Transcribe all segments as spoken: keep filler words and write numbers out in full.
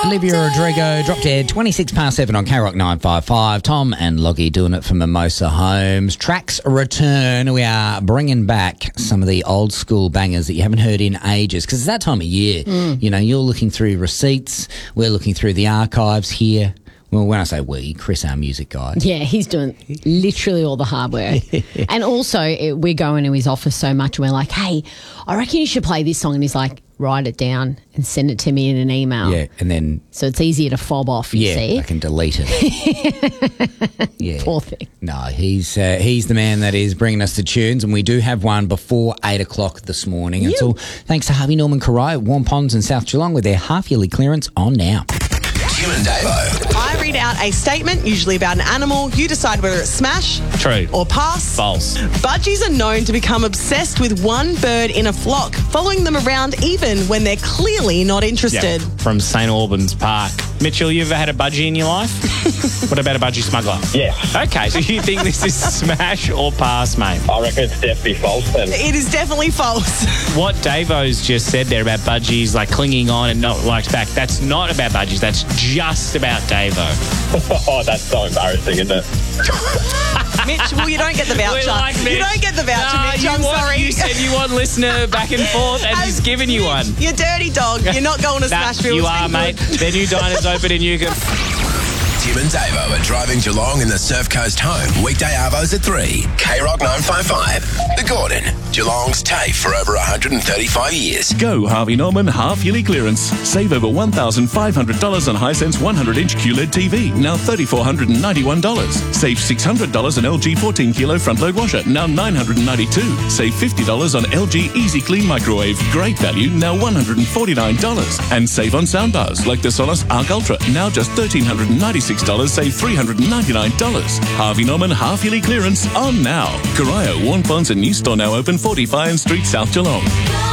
Olivia Rodrigo, Drop Dead, twenty-six past seven on K Rock nine fifty-five. Tom and Loggy doing it from Mimosa Homes. Tracks return. We are bringing back some of the old school bangers that you haven't heard in ages, because it's that time of year. Mm. You know, you're looking through receipts. We're looking through the archives here. Well, when I say we, Chris, our music guy. Yeah, he's doing literally all the hard work. And also, it, we go into his office so much and we're like, hey, I reckon you should play this song. And he's like, write it down and send it to me in an email. Yeah, and then... So it's easier to fob off, you yeah, see. I can delete it. Yeah. Poor thing. No, he's uh, he's the man that is bringing us the tunes, and we do have one before eight o'clock this morning. It's all thanks to Harvey Norman Corio, Warm Ponds in South Geelong, with their half-yearly clearance on now. Tim and Davo. I read out a statement, usually about an animal. You decide whether it's smash, true, or pass. False. Budgies are known to become obsessed with one bird in a flock, following them around even when they're clearly not interested. Yeah, from Saint Albans Park. Mitchell, you ever had a budgie in your life? What about a budgie smuggler? Yes. Okay, so you think this is smash or pass, mate? I reckon it's definitely false then. It is definitely false. What Davo's just said there about budgies, like clinging on and not liked back, that's not about budgies, that's just about Davo. Oh, that's so embarrassing, isn't it? Mitch, well, you don't get the voucher. Like you don't get the voucher, nah, Mitch. you I'm want, sorry. You said you want listener back and forth, and he's giving you one. You dirty dog. You're not going to nah, Smashville. You are, mate. Their new diner's open in Newcombe. Tim and Davo are driving Geelong in the Surf Coast home. Weekday arvos at three. K Rock nine fifty-five. The Gordon. Geelong's TAFE for over one hundred thirty-five years. Go Harvey Norman half-yearly clearance. Save over one thousand five hundred dollars on Hisense one hundred inch Q L E D T V, now three thousand four hundred ninety-one dollars. Save six hundred dollars on L G fourteen kilo front-load washer, now nine hundred ninety-two dollars. Save fifty dollars on L G Easy Clean microwave. Great value, now one hundred forty-nine dollars. And save on soundbars like the Sonos Arc Ultra, now just one thousand three hundred ninety-six dollars. Save three hundred ninety-nine dollars. Harvey Norman half-yearly clearance on now. Corio, Warm Ponds and new store now open, forty-five Street, South Geelong.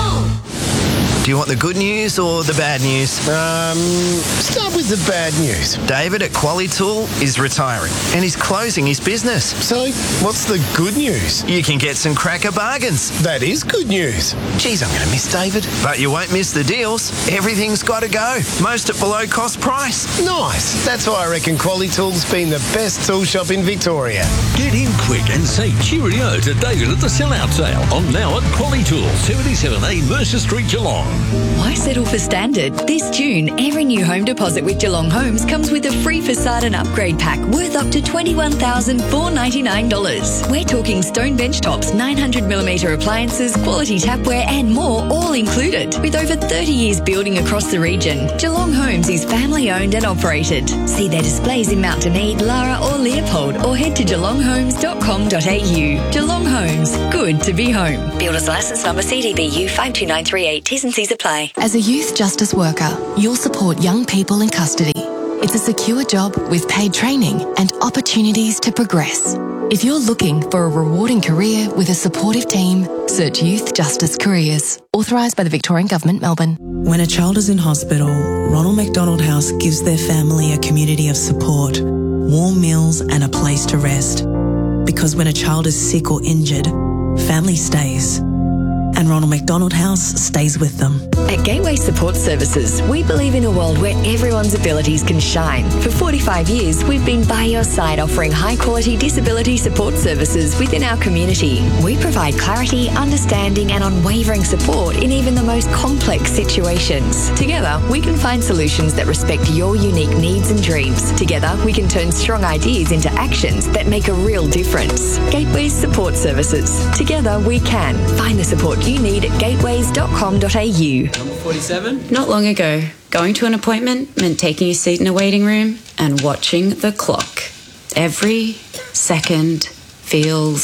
Do you want the good news or the bad news? Um, start with the bad news. David at Quali Tool is retiring and he's closing his business. So, what's the good news? You can get some cracker bargains. That is good news. Geez, I'm going to miss David. But you won't miss the deals. Everything's got to go. Most at below cost price. Nice. That's why I reckon Quali Tool's been the best tool shop in Victoria. Get in quick and say cheerio to David at the sellout sale on now at Quali Tool, seventy-seven A Mercer Street, Geelong. Why settle for standard? This June, every new home deposit with Geelong Homes comes with a free facade and upgrade pack worth up to twenty-one thousand four hundred ninety-nine dollars. We're talking stone bench tops, nine hundred millimetre appliances, quality tapware and more, all included. With over thirty years building across the region, Geelong Homes is family owned and operated. See their displays in Mount Dunedin, Lara or Leopold, or head to geelong homes dot com dot a u. Geelong Homes, good to be home. Builder's licence number C D B U five two nine three eight. T's and C's apply. As a youth justice worker, you'll support young people in custody. It's a secure job with paid training and opportunities to progress. If you're looking for a rewarding career with a supportive team, search Youth Justice Careers. Authorised by the Victorian Government, Melbourne. When a child is in hospital, Ronald McDonald House gives their family a community of support, warm meals and a place to rest. Because when a child is sick or injured, family stays. And Ronald McDonald House stays with them. At Gateway Support Services, we believe in a world where everyone's abilities can shine. For forty-five years, we've been by your side offering high-quality disability support services within our community. We provide clarity, understanding and unwavering support in even the most complex situations. Together, we can find solutions that respect your unique needs and dreams. Together, we can turn strong ideas into actions that make a real difference. Gateway Support Services. Together, we can. Find the support you need at gateways dot com dot a u. Number forty-seven. Not long ago, going to an appointment meant taking a seat in a waiting room and watching the clock. Every second feels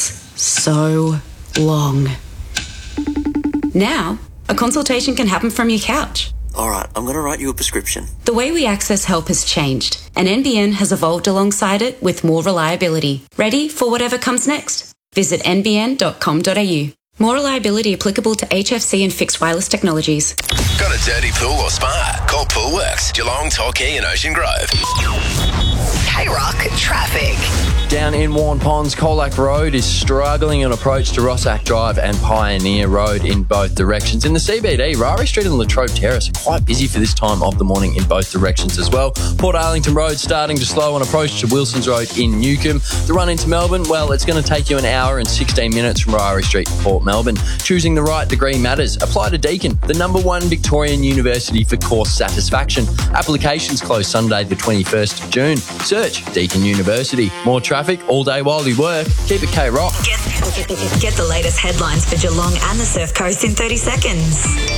so long. Now, a consultation can happen from your couch. All right, I'm going to write you a prescription. The way we access help has changed, and N B N has evolved alongside it with more reliability. Ready for whatever comes next? Visit n b n dot com dot a u. More reliability applicable to H F C and fixed wireless technologies. Got a dirty pool or spa? Call Poolworks, Geelong, Torquay and Ocean Grove. K-Rock traffic. Down in Warren Ponds, Colac Road is struggling on approach to Rossack Drive and Pioneer Road in both directions. In the C B D, Rari Street and Latrobe Terrace are quite busy for this time of the morning in both directions as well. Port Arlington Road starting to slow on approach to Wilson's Road in Newcombe. The run into Melbourne, well, it's going to take you an hour and sixteen minutes from Rari Street to Port Melbourne. Choosing the right degree matters. Apply to Deakin, the number one Victorian university for course satisfaction. Applications close Sunday the twenty-first of June. Search Deakin University. More traffic all day while you work. Keep it K-Rock. Get, get the latest headlines for Geelong and the Surf Coast in thirty seconds.